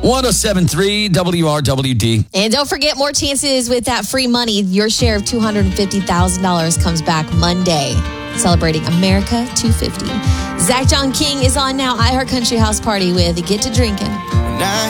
107.3 WRWD. And don't forget, more chances with that free money. Your share of $250,000 comes back Monday. Celebrating America 250. Zach John King is on now. iHeart Country House Party with Get to Drinking.